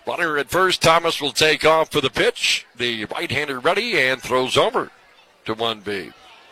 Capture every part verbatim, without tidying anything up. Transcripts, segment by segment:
Runner at first. Thomas will take off for the pitch. The right-hander ready and throws over to one B.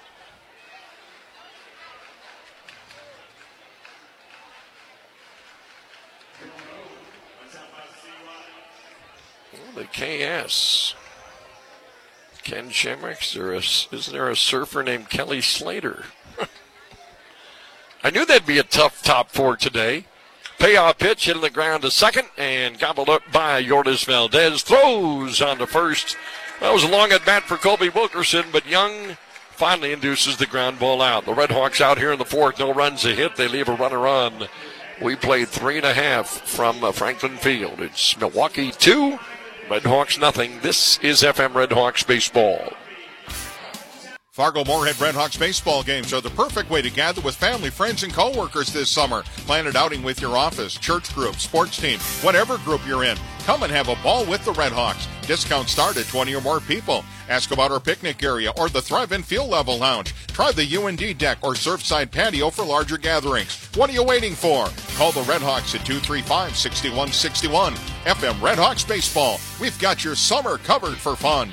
Well, the K S. Ken Shamrock. Is there a, isn't there a surfer named Kelly Slater? I knew that'd be a tough top four today. Payoff pitch hitting the ground to second and gobbled up by Yordas Valdez. Throws on to first. That was a long at bat for Colby Wilkerson, but Young finally induces the ground ball out. The Red Hawks out here in the fourth. No runs a hit. They leave a runner on. We played three and a half from uh, Franklin Field. It's Milwaukee two, Red Hawks nothing. This is F M Red Hawks baseball. Fargo-Moorhead Redhawks baseball games are the perfect way to gather with family, friends, and coworkers this summer. Plan an outing with your office, church group, sports team, whatever group you're in. Come and have a ball with the Redhawks. Discounts start at twenty or more people. Ask about our picnic area or the Thrive and Field Level Lounge. Try the U N D deck or Surfside patio for larger gatherings. What are you waiting for? Call the Redhawks at two three five, six one six one. F M Redhawks baseball. We've got your summer covered for fun.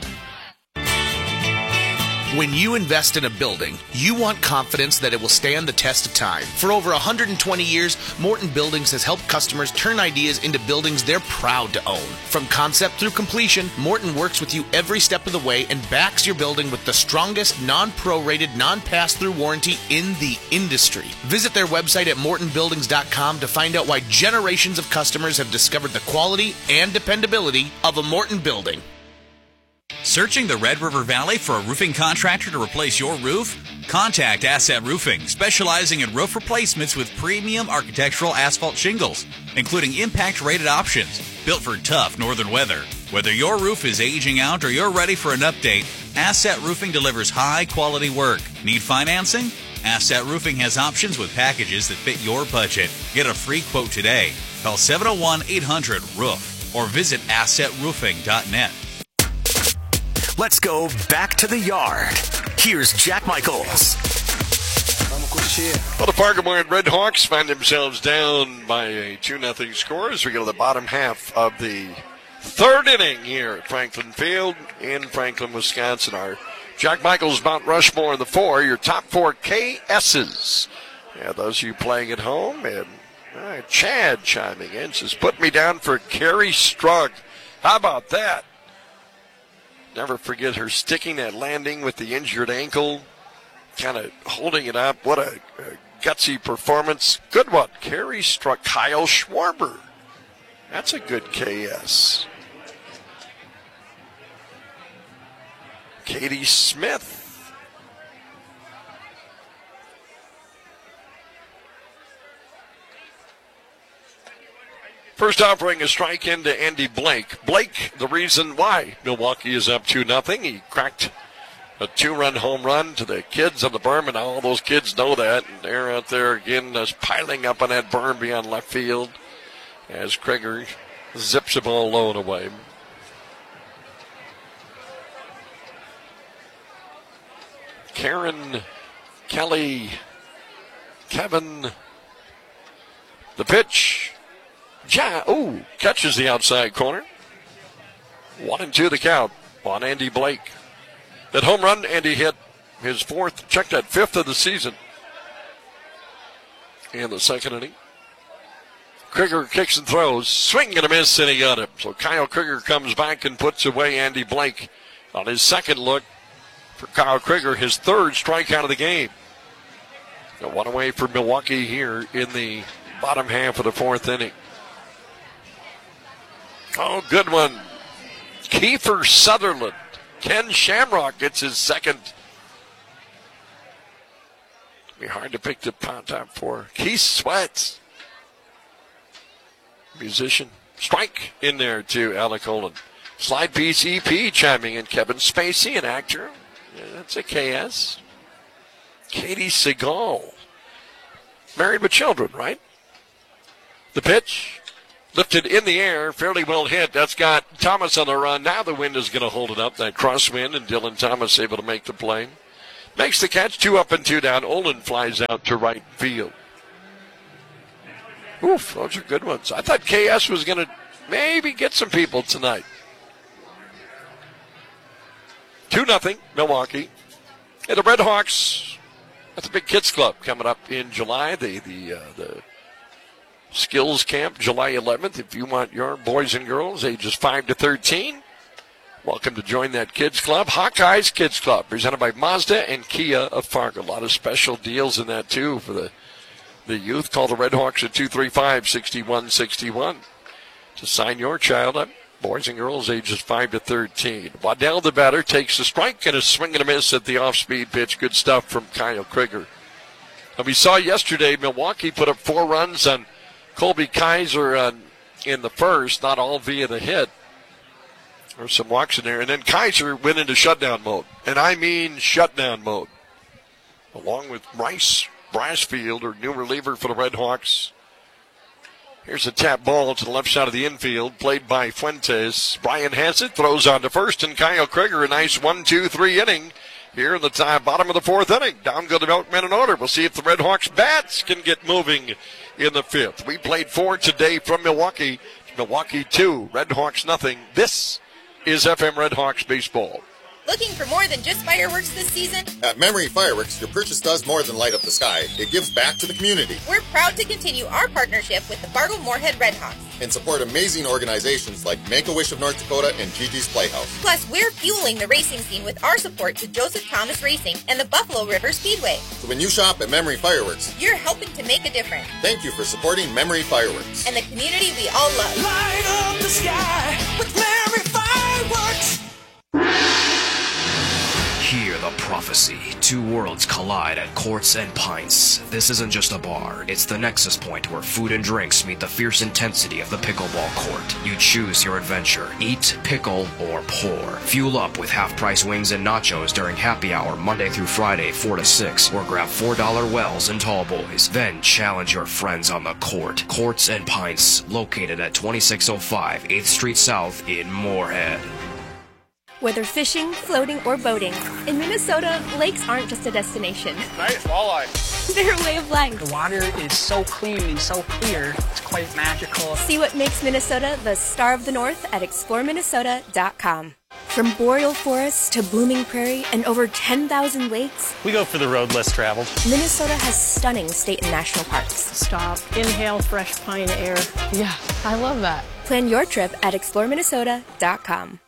When you invest in a building, you want confidence that it will stand the test of time. For over one hundred twenty years, Morton Buildings has helped customers turn ideas into buildings they're proud to own. From concept through completion, Morton works with you every step of the way and backs your building with the strongest non-prorated, non-pass-through warranty in the industry. Visit their website at morton buildings dot com to find out why generations of customers have discovered the quality and dependability of a Morton building. Searching the Red River Valley for a roofing contractor to replace your roof? Contact Asset Roofing, specializing in roof replacements with premium architectural asphalt shingles, including impact-rated options, built for tough northern weather. Whether your roof is aging out or you're ready for an update, Asset Roofing delivers high-quality work. Need financing? Asset Roofing has options with packages that fit your budget. Get a free quote today. Call seven oh one, eight hundred, roof or visit asset roofing dot net. Let's go back to the yard. Here's Jack Michaels. Well, the Fargo-Moorhead Red Hawks find themselves down by a two nothing score as we go to the bottom half of the third inning here at Franklin Field in Franklin, Wisconsin. Our Jack Michaels Mount Rushmore in the four, your top four K S's. Yeah, those of you playing at home, and uh, Chad chiming in says, put me down for Carrie Strug. How about that? Never forget her sticking that landing with the injured ankle, kind of holding it up. What a, a gutsy performance. Good one. Carrie struck Kyle Schwarber. That's a good K S. Katie Smith. First offering a strike into Andy Blake. Blake, the reason why Milwaukee is up two nothing. He cracked a two-run home run to the kids on the berm, and all those kids know that. And they're out there again just piling up on that berm beyond left field as Krieger zips the ball low and away. Karen, Kelly, Kevin, the pitch. Ja, ooh, catches the outside corner. One and two the count on Andy Blake. That home run, Andy hit his fourth, check that fifth of the season in the second inning. Krieger kicks and throws, swing and a miss, and he got him. So Kyle Krieger comes back and puts away Andy Blake on his second look for Kyle Krieger, his third strikeout of the game. Got one away for Milwaukee here in the bottom half of the fourth inning. Oh, good one. Kiefer Sutherland. Ken Shamrock gets his second. Be hard to pick the top four. Keith Sweats. Musician. Strike in there too, Alec Olin. Slide piece E P chiming in. Kevin Spacey, an actor. Yeah, that's a K S. Katie Seagal. Married with children, right? The pitch. Lifted in the air, fairly well hit. That's got Thomas on the run. Now the wind is going to hold it up, that crosswind, and Dylan Thomas able to make the play. Makes the catch, two up and two down. Olin flies out to right field. Oof, those are good ones. I thought K S was going to maybe get some people tonight. two nothing, Milwaukee. And the Red Hawks at the Big Kids Club coming up in July. The, the, uh, the Skills Camp, July eleventh. If you want your boys and girls ages five to thirteen, welcome to join that Kids Club. Hawkeyes Kids Club, presented by Mazda and Kia of Fargo. A lot of special deals in that, too, for the, the youth. Call the Red Hawks at two three five, six one six one to sign your child up. Boys and girls ages five to thirteen. Waddell, the batter, takes the strike and a swing and a miss at the off-speed pitch. Good stuff from Kyle Krieger. And we saw yesterday Milwaukee put up four runs on Colby Kaiser uh, in the first, not all via the hit. There's some walks in there. And then Kaiser went into shutdown mode. And I mean shutdown mode. Along with Bryce Brasfield, or new reliever for the Red Hawks. Here's a tap ball to the left side of the infield, played by Fuentes. Brian has it, throws on to first, and Kyle Krieger, a nice one two three inning here in the time, bottom of the fourth inning. Down go the Milkmen in order. We'll see if the Red Hawks bats can get moving in the fifth. We played four today from Milwaukee. Milwaukee two, Red Hawks nothing. This is F M Red Hawks baseball. Looking for more than just fireworks this season? At Memory Fireworks, your purchase does more than light up the sky. It gives back to the community. We're proud to continue our partnership with the Fargo-Moorhead Red Hawks and support amazing organizations like Make-A-Wish of North Dakota and Gigi's Playhouse. Plus, we're fueling the racing scene with our support to Joseph Thomas Racing and the Buffalo River Speedway. So when you shop at Memory Fireworks, you're helping to make a difference. Thank you for supporting Memory Fireworks and the community we all love. Light up the sky with Memory Fireworks. Hear the prophecy. Two worlds collide at Courts and Pints. This isn't just a bar. It's the nexus point where food and drinks meet the fierce intensity of the pickleball court. You choose your adventure. Eat, pickle, or pour. Fuel up with half-price wings and nachos during happy hour Monday through Friday, four to six. Or grab four dollar wells and tall boys. Then challenge your friends on the court. Courts and Pints, located at twenty-six oh five eighth Street South in Moorhead. Whether fishing, floating, or boating, in Minnesota, lakes aren't just a destination. Nice walleye. They're a way of life. The water is so clean and so clear, it's quite magical. See what makes Minnesota the star of the North at explore minnesota dot com. From boreal forests to booming prairie and over ten thousand lakes, we go for the road less traveled. Minnesota has stunning state and national parks. Stop, inhale fresh pine air. Yeah, I love that. Plan your trip at explore minnesota dot com.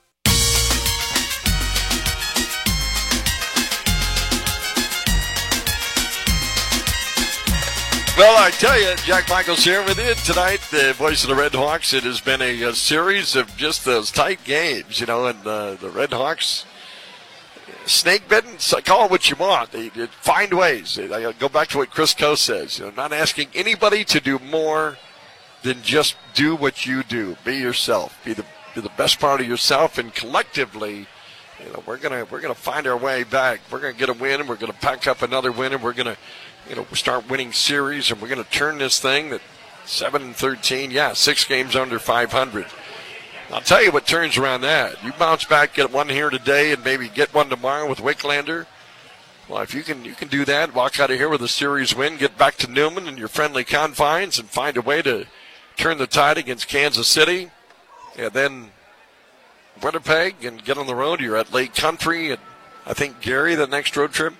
Well, I tell you, Jack Michaels here with you tonight, the voice of the Red Hawks. It has been a, a series of just those tight games, you know, and uh, the Red Hawks, snake bitten, so call it what you want. They, they find ways. They, they go back to what Chris Coe says. You know, not asking anybody to do more than just do what you do. Be yourself. Be the be the best part of yourself, and collectively, you know, we're gonna we're gonna find our way back. We're gonna get a win, and we're gonna pack up another win, and we're gonna, you know, start winning series, and we're going to turn this thing that seven and thirteen, yeah, six games under five hundred. I'll tell you what turns around that. You bounce back, get one here today, and maybe get one tomorrow with Wicklander. Well, if you can, you can do that. Walk out of here with a series win, get back to Newman in your friendly confines, and find a way to turn the tide against Kansas City, and then Winnipeg, and get on the road. You're at Lake Country, and I think Gary the next road trip.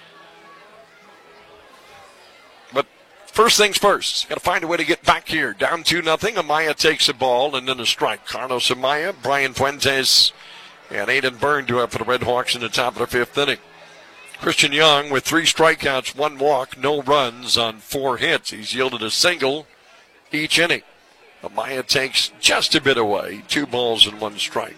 First things first, got to find a way to get back here. Down two nothing. Amaya takes the ball and then a strike. Carlos Amaya, Brian Fuentes, and Aiden Byrne do up for the Red Hawks in the top of the fifth inning. Christian Young with three strikeouts, one walk, no runs on four hits. He's yielded a single each inning. Amaya takes just a bit away, two balls and one strike.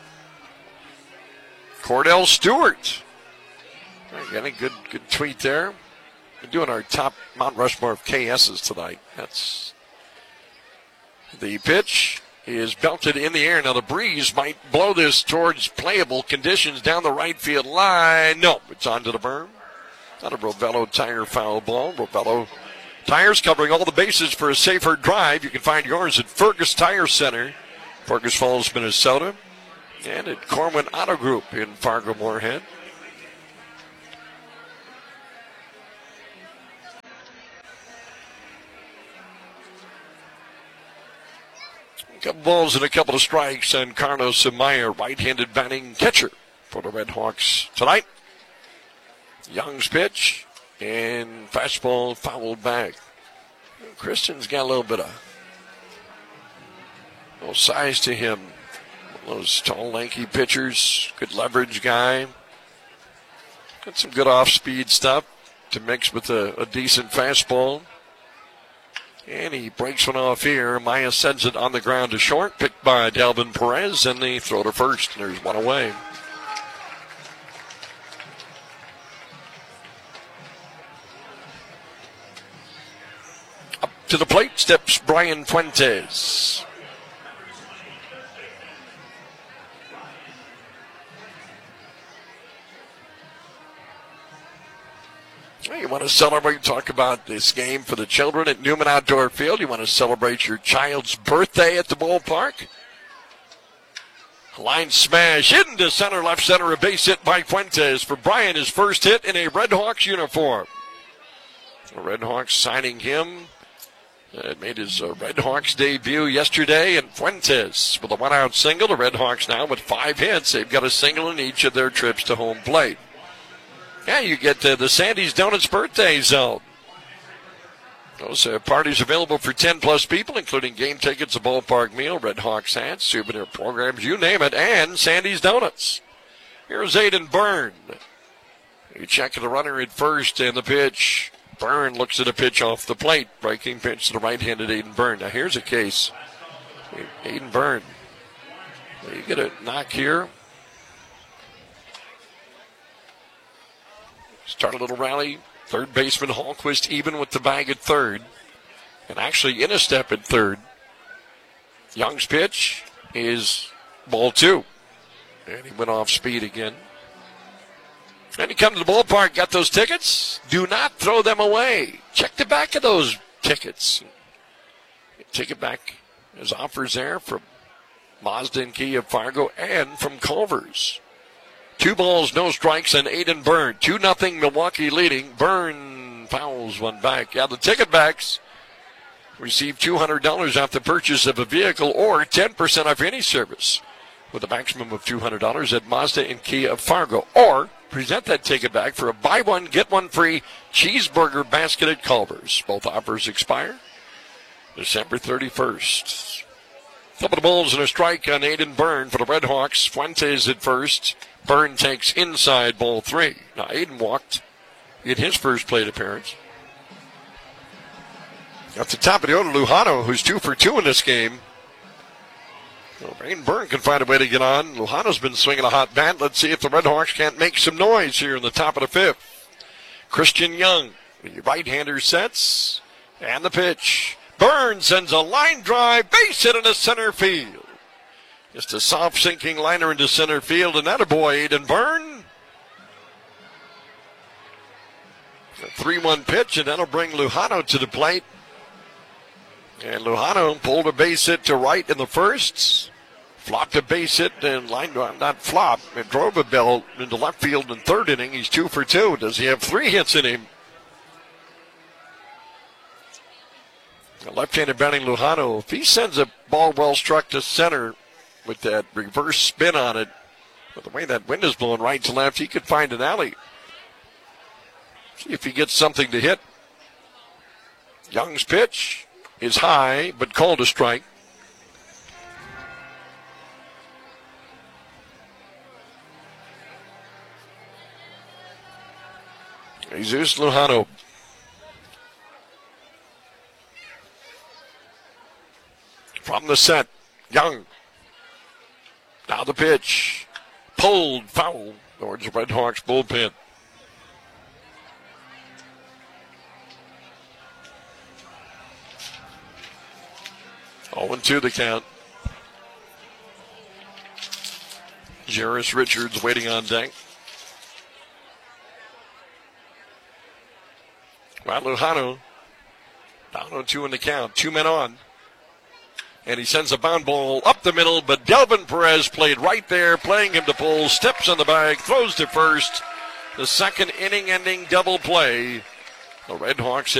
Cordell Stewart. Got a good, good tweet there. We're doing our top Mount Rushmore of K S's tonight. That's the pitch is belted in the air. Now the breeze might blow this towards playable conditions down the right field line. No, it's onto the berm. Not a Rovello tire foul ball. Rovello tires covering all the bases for a safer drive. You can find yours at Fergus Tire Center, Fergus Falls, Minnesota, and at Corwin Auto Group in Fargo-Moorhead. Couple balls and a couple of strikes on Carlos Amaya, right-handed batting catcher for the Red Hawks tonight. Young's pitch and fastball fouled back. Christian's got a little bit of little size to him. One of those tall, lanky pitchers, good leverage guy. Got some good off-speed stuff to mix with a, a decent fastball. And he breaks one off here. Maya sends it on the ground to short, picked by Delvin Perez, and they throw to first. And there's one away. Up to the plate steps Brian Fuentes. You want to celebrate, talk about this game for the children at Newman Outdoor Field. You want to celebrate your child's birthday at the ballpark. Line smash into center, left center, a base hit by Fuentes for Brian, his first hit in a Red Hawks uniform. The Red Hawks signing him. Uh, made his uh, Red Hawks debut yesterday, and Fuentes with a one-out single. The Red Hawks now with five hits. They've got a single in each of their trips to home plate. Yeah, you get uh, the Sandy's Donuts birthday zone. Those uh, parties available for ten plus people, including game tickets, a ballpark meal, Red Hawks hats, souvenir programs, you name it, and Sandy's Donuts. Here's Aiden Byrne. You check the runner at first, and the pitch. Byrne looks at a pitch off the plate. Breaking pitch to the right-handed Aiden Byrne. Now here's a case. Aiden Byrne. You get a knock here. Start a little rally. Third baseman Hallquist even with the bag at third. And actually in a step at third. Young's pitch is ball two. And he went off speed again. And you come to the ballpark, got those tickets? Do not throw them away. Check the back of those tickets. Ticket back. There's offers there from Mazda and Kia Fargo and from Culver's. Two balls, no strikes, and Aiden Byrne. two nothing Milwaukee leading. Byrne fouls one back. Yeah, the ticket backs receive two hundred dollars off the purchase of a vehicle or ten percent off any service with a maximum of two hundred dollars at Mazda and Kia Fargo. Or present that ticket back for a buy one, get one free cheeseburger basket at Culver's. Both offers expire December thirty-first. Couple of balls and a strike on Aiden Byrne for the Red Hawks. Fuentes at first. Byrne takes inside ball three. Now, Aiden walked in his first plate appearance. At the top of the order, Lujano, who's two for two in this game. Well, Aiden Byrne can find a way to get on. Lujano's been swinging a hot bat. Let's see if the Red Hawks can't make some noise here in the top of the fifth. Christian Young, the right-hander sets, and the pitch. Byrne sends a line drive, base hit into center field. Just a soft sinking liner into center field, and that a boy, Aiden Byrne. A three one pitch, and that'll bring Lujano to the plate. And Lujano pulled a base hit to right in the first. Flopped a base hit and line drive, not flop. And drove a ball into left field in third inning. He's two for two. Does he have three hits in him? A left-handed batting Lujano, if he sends a ball well struck to center with that reverse spin on it, with the way that wind is blowing right to left, he could find an alley. See if he gets something to hit. Young's pitch is high, but called a strike. Jesus Lujano. From the set, Young. Now the pitch. Pulled, foul towards the Red Hawks bullpen. oh and two the count. Jairus Richards waiting on deck. Well, Lujano down oh two in the count. Two men on. And he sends a bound ball up the middle, but Delvin Perez played right there, playing him to pull, steps on the bag, throws to first. The second inning-ending double play. The Red Hawks